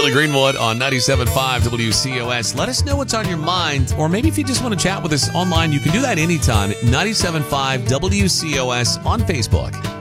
Molly Greenwood on 97.5 WCOS. Let us know what's on your mind, or maybe if you just want to chat with us online, you can do that anytime at 97.5 WCOS on Facebook.